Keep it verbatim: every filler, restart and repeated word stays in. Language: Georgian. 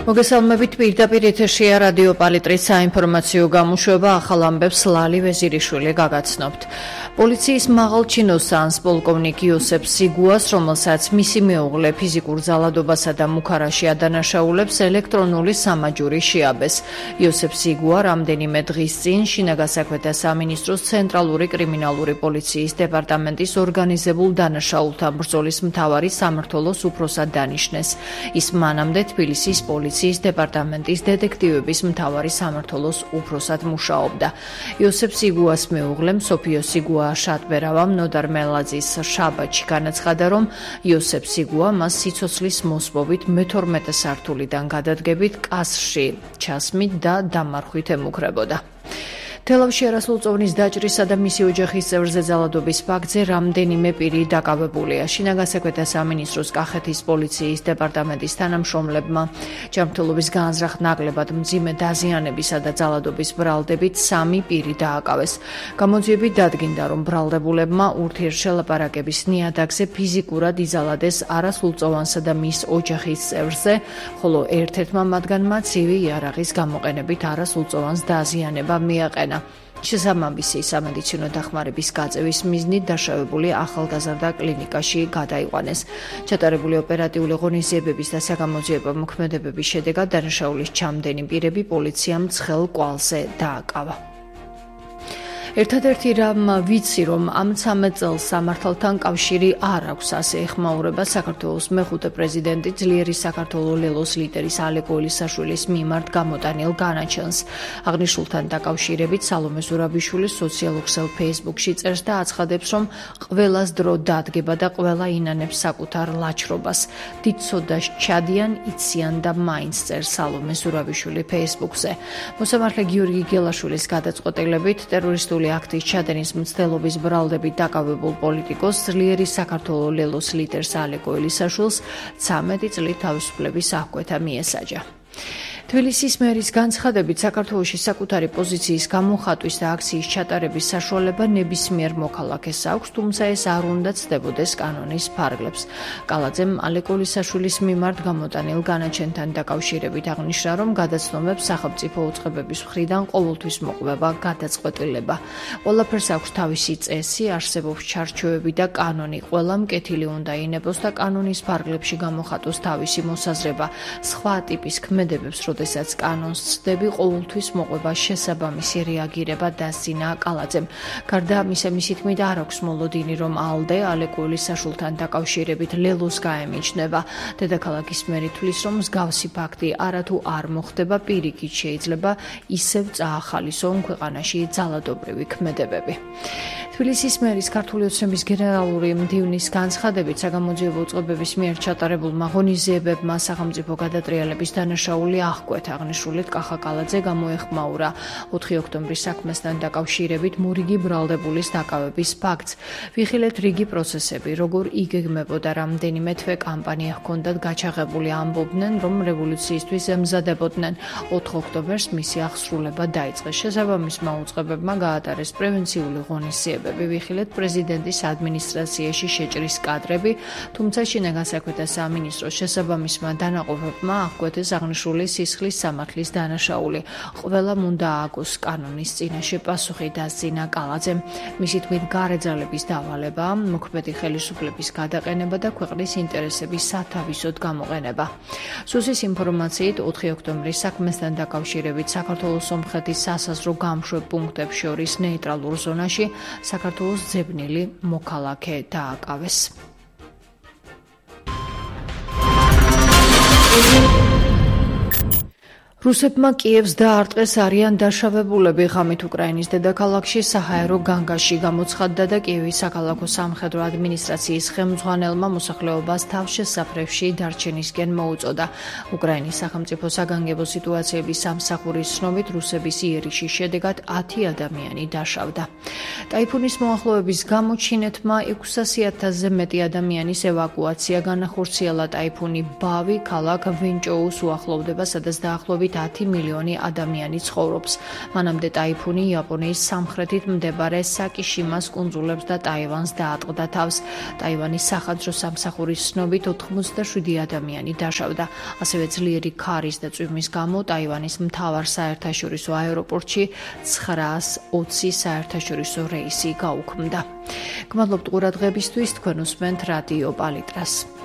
მოგესალმებით პირდაპირ ეთერშია რადიო პალიტრის საინფორმაციო გამოშვება ახალ ამბებს ლალი ვეზირიშვილი გაგაცნობთ. პოლიციის მაღალ ჩინოსანს პოლკოვნიკ იოსებ სიგუას, რომელსაც მისი მეუღლე ფიზიკურ ძალადობასა და მუქარაში ადანაშაულებს, ელექტრონული სამაჯური შეაბეს. იოსებ სიგუა რამდენიმე დღის წინ შინაგან საქმეთა სამინისტროს ცენტრალური კრიმინალური პოლიციის დეპარტამენტის ორგანიზებულ დანაშაულთა ბრძოლის მთავარი სამმართველოს უფროსად დანიშნეს. ის მანამდე თბილისის პოლიციის დეპარტამენტის დეტექტივების მთავარი სამმართველოს უფროსად მუშაობდა. იოსებ სიგუას მეუღლემ სოფიო სიგუა შატბერავამ ნოდარ მელაძის შაბათში განაცხადა, რომ იოსებ სიგუა მას სიცოცხლის მოსპობით მეთორმეტე სართულიდან გადადგებით კასრში ჩასმით და დამარხვით ემუქრებოდა. თელავში არასრულწლოვნის დაჭრისა და მისი ოჯახის წევრზე ძალადობის ფაქტზე რამდენიმე პირი დაკავებულია. შინაგან საქმეთა სამინისტროს კახეთის პოლიციის დეპარტამენტის თანამშრომლებმა ჯანმრთელობის განზრახ ნაკლებად მძიმე დაზიანებისა და ძალადობის ბრალდებით სამი პირი დააკავეს. გამოძიებით დადგინდა, რომ ბრალდებულებმა ურთიერთშელაპარაკების ნიადაგზე ფიზიკურად იზალადეს არასრულწლოვანსა და მის ოჯახის წევრზე, ხოლო ერთ-ერთმა მათგანმა ცივი იარაღის გამოყენებით არასრულწლოვანს დაზიანება მიაყენა. შესაბამისი სამედიცინო დახმარების გაწევის მიზნით დაშავებული ახალგაზრდა კლინიკაში გადაიყვანეს. ჩატარებული ოპერატიული ღონისძიებების და საგამოძიებო მოქმედებების შედეგად დანაშაულის ჩამდენი პირები პოლიციამ ცხელ კვალზე დააკავა. ერთადერთი რამ ვიცი, რომ ამ ცამეტ წელს სამართალთან კავშირი არ აქვს, ასე ეხმაურება საქართველოს მეხუთე პრეზიდენტი ძლიერი საქართველო ლელოს ლიდერის ალე კოილისაშვილის მიმართ გამოტანილ განაჩენს. აღნიშნულთან დაკავშირებით სალომე ზურაბიშვილი სოციალურ ქსელ ფეისბუქში წერს და აცხადებს, რომ ყველას დრო დადგება და ყველა ინანებს საკუთარ ლაჩრობას. დიდ ცოდას ჩადიან, იციან და მაინც წერს სალომე ზურაბიშვილი ფეისბუქზე. მოსამართლე გიორგი გელაშვილის გადაწყვეტილებით ტერორისტული აქტის ჩადენის მცდელობის ბრალდებით დაკავებულ პოლიტიკოს ძლიერი საქართველო ლელოს ლიდერს ალე კოილისაშვილს ცამეტი წლით თავისუფლების აღკვეთა მიესაჯა. თბილისის მერის განცხადებით საქართველოში საკუთარი პოზიციის გამოხატვის და აქციის ჩატარების საშუალება ნებისმიერ მოქალაქეს აქვს, თუმცა ეს არ უნდა ცდებოდეს კანონის ფარგლებს. კალაძემ ალე კოილისაშვილის მიმართ გამოტანილ განაჩენთან დაკავშირებით აღნიშნა, რომ გადაცნობებს სახელმწიფო უწყებების მხრიდან ყოველთვის მოყვება გადაწყვეტილება. ყველაფერს აქვს თავისი წესი, არსებობს ჩარჩოები და კანონი. ყველამ კეთილი უნდა ინებოს და კანონის ფარგლებში გამოხატოს თავისი მოსაზრება. სხვა ტიპის ქმედებებს როდესაც კანონს ცდები, ყოველთვის მოყვება შესაბამისი რეაგირება დასძინა კალაძემ. გარდა ამისა, მისი თქმით არ აქვს მოლოდინი, რომ ალდე ალე კოილისაშვილთან დაკავშირებით ლელოს გაემიჩნევა. დედაქალაქის მერი თვლის, რომ მსგავსი ფაქტი არათუ არ მოხდება, პირიქით შეიძლება ისევ წაახალისონ ქვეყანაში ძალადობრივი ქმედებები. თბილისის მერის ქართული ოცნების გენერალური მდივნის განცხადებით საგამოძიებო უწყებების მიერ ჩატარებულმა ღონისძიებებმა სახელმწიფო გადატრიალების დანაშაული აღკვეთა. აღნიშნულით კახა კალაძე გამოეხმაურა ოთხი ოქტომბრის საქმესთან დაკავშირებით მორიგი ბრალდებულის დაკავების ფაქტს. ვიხილეთ რიგი პროცესები, როგორ იგეგმებოდა, რამდენიმე თვე კამპანია ჰქონდათ გაჩაღებული, ამბობდნენ, რომ რევოლუციისთვის ემზადებოდნენ. ოთხ ოქტომბერს მისი აღსრულება დაიწყეს. შესაბამისმა უწყებებმა გაატარეს პრევენციული ღონისძიებები. ვიხილეთ პრეზიდენტის ადმინისტრაციაში შეჭრის კადრები, თუმცა შინაგან საქმეთა სამინისტროს შესაბამისმა დანაყოფებმა აღკვეთეს აღნიშნული სისხლის სამართლის დანაშაული. ყველამ უნდა ააგოს კანონის წინაშე პასუხი დასძინა კალაძემ. მისი თქმით გარეძალების დავალება, მოქმედი ხელისუფლების გადაყენება და ქვეყნის ინტერესების სათავისოდ გამოყენება. სუსის ინფორმაციით ოთხი ოქტომბრის საქმესთან დაკავშირებით საქართველოს სომხეთის სასაზღვრო გამშვებ პუნქტებს შორის ნეიტრალურ ზონაში საქართველოს ძებნილი მოქალაქე დააკავეს. რუსებმა კიევს დაარტყეს არიან დაშავებულები. ღამით უკრაინის დედაქალაქში საჰაერო განგაში გამოცხადდა და კიევის საქალაქო სამხედრო ადმინისტრაციის ხელმძღვანელმა მოსახლეობას თავშესაფრებში დარჩენისკენ მოუწოდა. უკრაინის სახელმწიფო საგანგებო სიტუაციების სამსახურის ცნობით რუსების იერიშის შედეგად ათი ადამიანი დაშავდა. ტაიფუნის მოახლოების გამო ჩინეთმა ექვსასი ათასზე მეტი ადამიანის ევაკუაცია განახორციელა. ტაიფუნი ბავი ქალაქ ვენჭოუს უახლოვდება, სადაც დაახლოებით დაახლოებით ათი მილიონი ადამიანი ცხოვრობს. მანამდე ტაიფუნი იაპონიის სამხრეთით მდებარე საკიშიმას კუნძულებს და ტაივანს დაატყდა თავს. ტაივანის სახადრო სამსახურის ცნობით ოთხმოცდაშვიდი ადამიანი დაშავდა. ასევე ძლიერი ქარის და წვიმის გამო ტაივანის მთავარ საერთაშორისო აეროპორტში ცხრაას ოცი საერთაშორისო რეისი გაუქმდა. გმადლობთ ყურადღებისთვის, თქვენ უსმენთ რადიო პალიტრას.